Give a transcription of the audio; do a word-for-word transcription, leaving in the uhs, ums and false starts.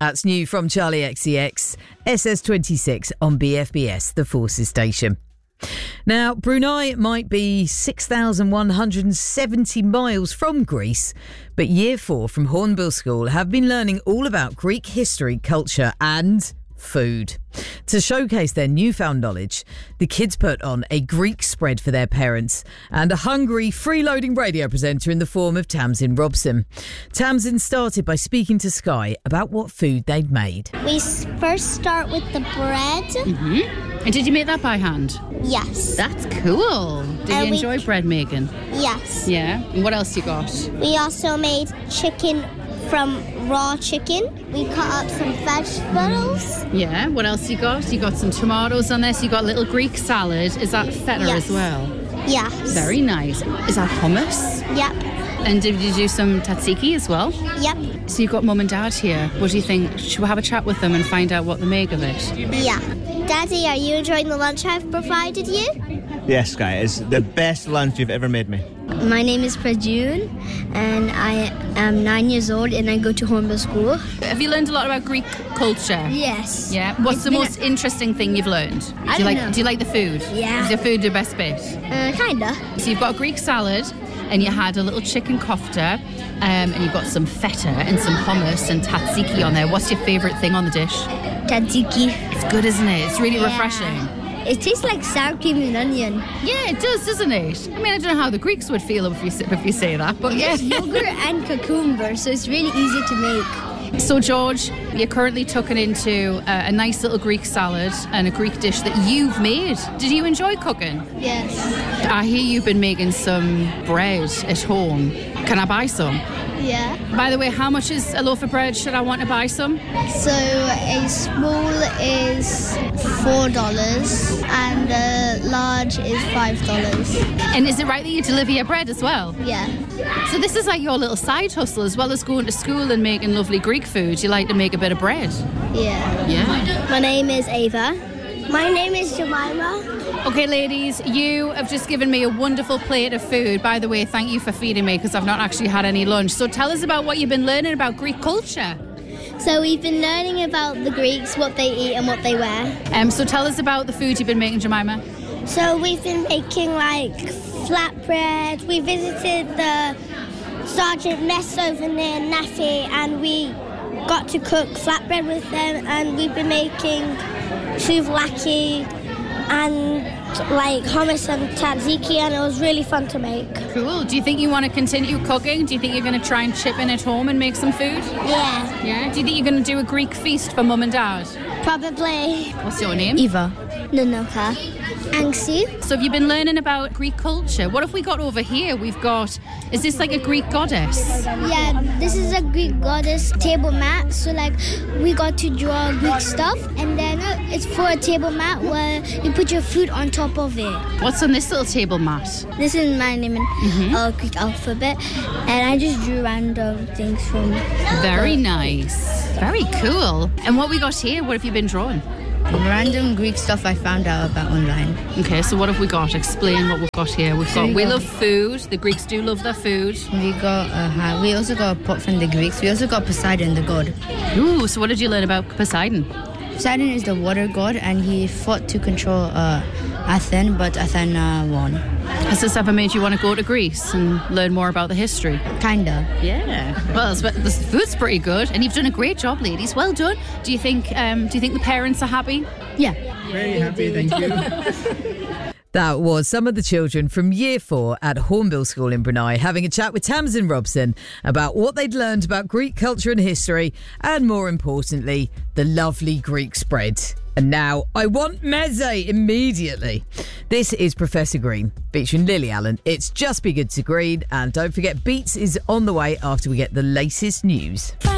That's new from Charlie X C X, S S twenty-six on B F B S, the Forces station. Now, Brunei might be six thousand one hundred seventy miles from Greece, but Year four from Hornbill School have been learning all about Greek history, culture and food. To showcase their newfound knowledge, the kids put on a Greek spread for their parents and a hungry, freeloading radio presenter in the form of Tamsin Robson. Tamsin started by speaking to Sky about what food they'd made. We first start with the bread. Mm-hmm. And did you make that by hand? Yes. That's cool. Did And you we- enjoy bread making? Yes. Yeah. And what else you got? We also made chicken from raw chicken. We cut up some vegetables. Yeah. What else you got? You got some tomatoes on this. You got a little Greek salad. Is that feta Yes. as well? Yes. Very nice. Is that hummus? Yep. And did you do some tzatziki as well? Yep. So you've got mum and dad here. What do you think? Should we have a chat with them and find out what they make of it? Yeah. Daddy, are you enjoying the lunch I've provided you? Yes, Sky, it's the best lunch you've ever made me. My name is Prajun and I am nine years old and I go to Hornbill School. Have you learned a lot about Greek culture? Yes. Yeah. What's It's the been most a- interesting thing you've learned? Do I you don't like know. do you like the food? Yeah. Is your food the best bit? Uh, kinda. So you've got a Greek salad and you had a little chicken kofta um, and you've got some feta and some hummus and tzatziki on there. What's your favourite thing on the dish? Tzatziki. It's good, isn't it? It's really Yeah. refreshing. It tastes like sour cream and onion. Yeah, it does, doesn't it? I mean, I don't know how the Greeks would feel if you say, if you say that, but yeah. It's yogurt and cucumber, so it's really easy to make. So, George, you're currently tucking into a, a nice little Greek salad and a Greek dish that you've made. Did you enjoy cooking? Yes. I hear you've been making some bread at home. Can I buy some? Yeah. By the way, how much is a loaf of bread? Should I want to buy some? So a small is four dollars and a large is five dollars. And is it right that you deliver your bread as well? Yeah. So this is like your little side hustle, as well as going to school and making lovely Greek food. You like to make a bit of bread? Yeah. Yeah. My name is Ava. My name is Jemima. Okay, ladies, you have just given me a wonderful plate of food. By the way, thank you for feeding me because I've not actually had any lunch. So tell us about what you've been learning about Greek culture. So we've been learning about the Greeks, what they eat and what they wear. Um, so tell us about the food you've been making, Jemima. So we've been making like flatbread. We visited the Sergeant Mess over near Nafi and we got to cook flatbread with them, and we've been making souvlaki and like hummus and tzatziki, and it was really fun to make. Cool. Do you think you want to continue cooking? Do you think you're going to try and chip in at home and make some food? Yeah, Yeah. Do you think you're going to do a Greek feast for mum and dad? probably. What's your name? Eva. Nanoka. Angsi. So have you been learning about Greek culture? What have we got over here? We've got, is this like a Greek goddess? Yeah, this is a Greek goddess table mat. So like we got to draw Greek stuff, and then uh, it's for a table mat where you put your food on top of it. What's on this little table mat? This is my name in uh, Greek alphabet, and I just drew random things from. Very nice. Very cool. And what we got here, what have you been drawing? Random Greek stuff I found out about online. Okay, so what have we got? Explain what we've got here. We've So got, we we got- love food. The Greeks do love their food. We got a hat. We also got a pot from the Greeks. We also got Poseidon, the god. Ooh, so what did you learn about Poseidon? Poseidon is the water god, and he fought to control uh, Athens, but Athena won. Has this ever made you want to go to Greece and learn more about the history? Kinda. Yeah. Well, it's, the food's pretty good, and you've done a great job, ladies. Well done. Do you think? Um, do you think the parents are happy? Yeah. Very happy, thank you. That was some of the children from Year four at Hornbill School in Brunei having a chat with Tamsin Robson about what they'd learned about Greek culture and history, and more importantly, the lovely Greek spread. And now, I want meze immediately. This is Professor Green, featuring Lily Allen. It's Just Be Good to Green, and don't forget Beats is on the way after we get the latest news.